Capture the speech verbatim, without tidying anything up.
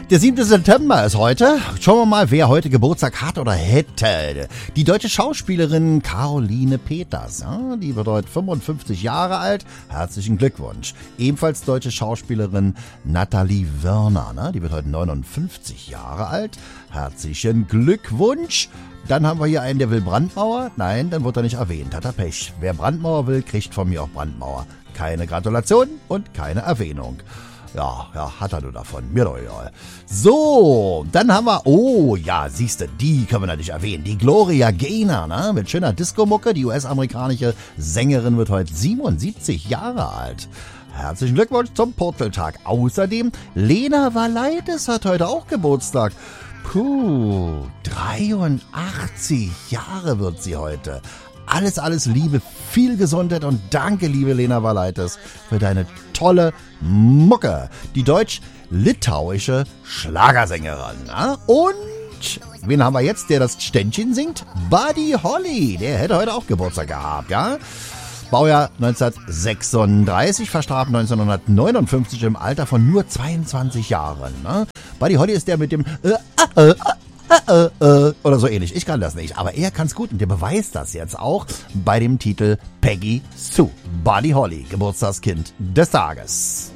Der siebte September ist heute. Schauen wir mal, wer heute Geburtstag hat oder hätte. Die deutsche Schauspielerin Caroline Peters. Ja, die wird heute fünfundfünfzig Jahre alt. Herzlichen Glückwunsch. Ebenfalls deutsche Schauspielerin Nathalie Wörner. Ne? Die wird heute neunundfünfzig Jahre alt. Herzlichen Glückwunsch. Dann haben wir hier einen, der will Brandmauer. Nein, dann wird er nicht erwähnt. Hat er Pech. Wer Brandmauer will, kriegt von mir auch Brandmauer. Keine Gratulation und keine Erwähnung. Ja, ja, hat er nur davon. Mir doch egal. So, dann haben wir, oh ja, siehste, die können wir natürlich erwähnen. Die Gloria Gaynor, ne? Mit schöner Disco-Mucke. Die U S-amerikanische Sängerin wird heute siebenundsiebzig Jahre alt. Herzlichen Glückwunsch zum Purzeltag. Außerdem, Lena Valaitis hat heute auch Geburtstag. Puh, dreiundachtzig Jahre wird sie heute. Alles, alles Liebe, viel Gesundheit und danke, liebe Lena Valaitis, für deine tolle Mucke. Die deutsch-litauische Schlagersängerin. Ja? Und wen haben wir jetzt, der das Ständchen singt? Buddy Holly, der hätte heute auch Geburtstag gehabt, ja? Baujahr neunzehnhundertsechsunddreißig, verstarb neunzehnhundertneunundfünfzig im Alter von nur zweiundzwanzig Jahren. Ne? Buddy Holly ist der mit dem äh, äh, äh, äh, äh, oder so ähnlich. Ich kann das nicht, aber er kann es gut und der beweist das jetzt auch bei dem Titel Peggy Sue. Buddy Holly, Geburtstagskind des Tages.